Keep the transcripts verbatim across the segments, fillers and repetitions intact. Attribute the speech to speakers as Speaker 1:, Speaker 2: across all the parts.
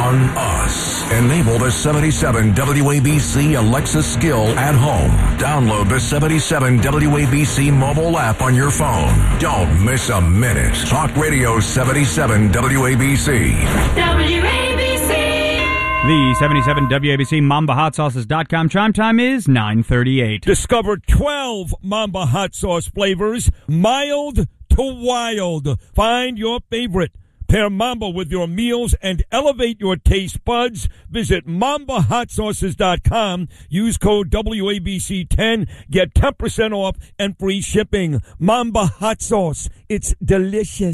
Speaker 1: on us. Enable the seventy-seven W A B C Alexa skill at home. Download the seventy-seven W A B C mobile app on your phone. Don't miss a minute. Talk Radio seventy-seven W A B C.
Speaker 2: W A B C.
Speaker 3: The seventy-seven W A B C Mamba Hot Sauces dot com chime time is nine thirty-eight.
Speaker 4: Discover twelve Mamba Hot Sauce flavors, mild to wild. Find your favorite. Pair Mamba with your meals and elevate your taste buds. Visit Mamba Hot Sauces dot com. Use code W A B C ten. Get ten percent off and free shipping. Mamba Hot Sauce. It's delicious.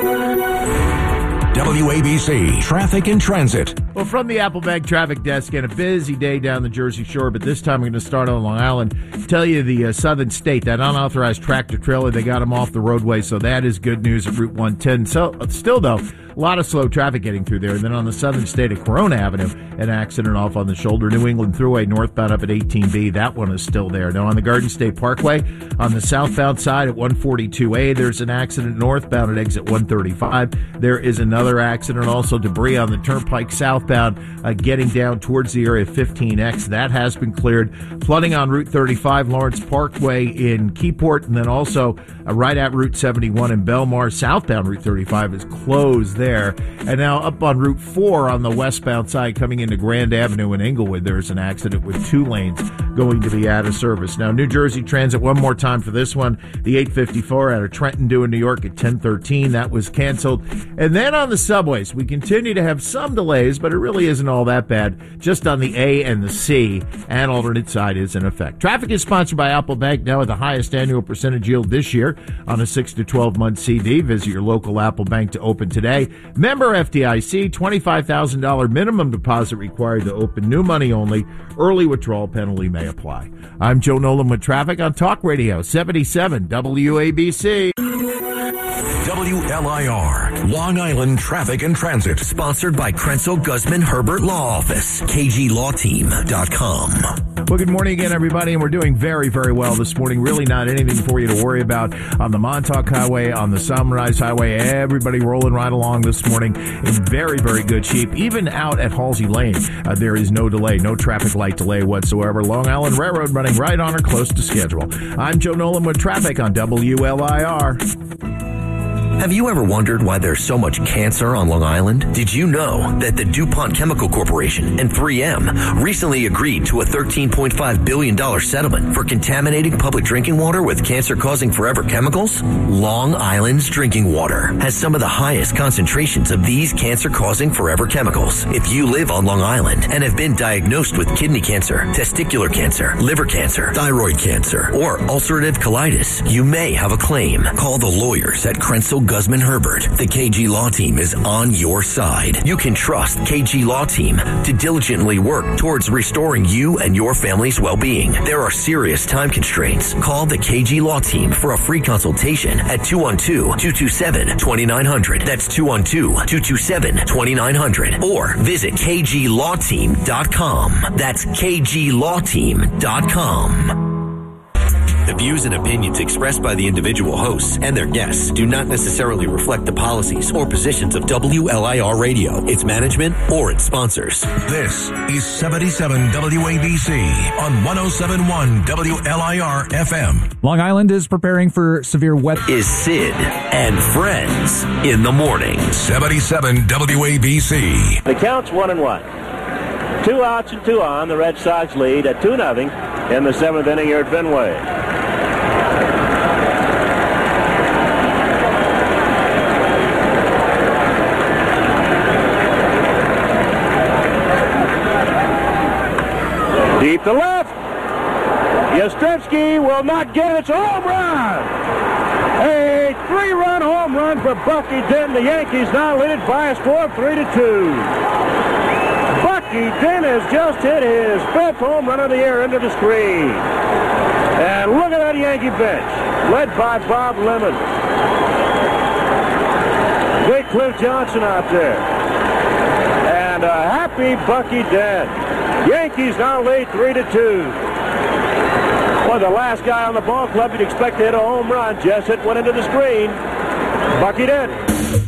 Speaker 1: W A B C Traffic and Transit.
Speaker 5: Well, from the Apple Bank traffic desk, and a busy day down the Jersey Shore, but this time we're going to start on Long Island. Tell you the uh, Southern State, that unauthorized tractor trailer, they got them off the roadway, so that is good news at Route one ten. So, still, though, a lot of slow traffic getting through there. And then on the Southern State at Corona Avenue, an accident off on the shoulder. New England Thruway northbound up at eighteen B, that one is still there. Now, on the Garden State Parkway, on the southbound side at one forty-two A, there's an accident northbound at exit one thirty-five. There is another accident, also debris on the Turnpike southbound, uh, getting down towards the area of fifteen X. That has been cleared. Flooding on Route thirty-five, Lawrence Parkway in Keyport, and then also uh, right at Route seventy-one in Belmar. Southbound Route thirty-five is closed there. And now up on Route four on the westbound side coming into Grand Avenue in Englewood, there's an accident with two lanes going to be out of service. Now, New Jersey Transit, one more time for this one. The eight fifty-four out of Trenton due in New York at ten thirteen. That was canceled. And then on the subways, we continue to have some delays, but it really isn't all that bad. Just on the A and the C, and alternate side is in effect. Traffic is sponsored by Apple Bank, now at the highest annual percentage yield this year on a six to twelve month C D. Visit your local Apple Bank to open today. Member F D I C, twenty-five thousand dollars minimum deposit required to open. New money only. Early withdrawal penalty may apply. I'm Joe Nolan with traffic on Talk Radio seventy-seven W A B C.
Speaker 1: W L I R, Long Island Traffic and Transit.
Speaker 6: Sponsored by Krenzel Guzman Herbert Law Office, K G law team dot com.
Speaker 5: Well, good morning again, everybody, and we're doing very, very well this morning. Really not anything for you to worry about on the Montauk Highway, on the Sunrise Highway. Everybody rolling right along this morning in very, very good shape. Even out at Halsey Lane, uh, there is no delay, no traffic light delay whatsoever. Long Island Railroad running right on or close to schedule. I'm Joe Nolan with traffic on W L I R.
Speaker 6: Have you ever wondered why there's so much cancer on Long Island? Did you know that the DuPont Chemical Corporation and three M recently agreed to a thirteen point five billion dollars settlement for contaminating public drinking water with cancer-causing forever chemicals? Long Island's drinking water has some of the highest concentrations of these cancer-causing forever chemicals. If you live on Long Island and have been diagnosed with kidney cancer, testicular cancer, liver cancer, thyroid cancer, or ulcerative colitis, you may have a claim. Call the lawyers at Krenzel Guzman Herbert. The K G Law Team is on your side. You can trust K G Law Team to diligently work towards restoring you and your family's well-being. There are serious time constraints. Call the K G Law Team for a free consultation at two one two, two two seven, two nine zero zero. That's two one two, two two seven, two nine zero zero. Or visit K G law team dot com. That's K G law team dot com. The views and opinions expressed by the individual hosts and their guests do not necessarily reflect the policies or positions of W L I R Radio, its management, or its sponsors.
Speaker 1: This is seventy-seven W A B C on one oh seven point one W L I R F M.
Speaker 3: Long Island is preparing for severe weather.
Speaker 6: Is Sid and Friends in the morning.
Speaker 1: seventy-seven W A B C.
Speaker 7: The count's one and one. Two outs and two on. The Red Sox lead at two nothing in the seventh inning here at Fenway. Deep to left. Yastrzemski will not get it. It's a home run. A three-run home run for Bucky Dent. The Yankees now lead it by a score of three to two. Bucky Dent has just hit his fifth home run of the year into the screen. And look at that Yankee bench, led by Bob Lemon. Big Cliff Johnson out there. And a happy Bucky Dent. Yankees now lead three to two. Well, the last guy on the ball club you'd expect to hit a home run just hit one into the screen. Bucky Dent.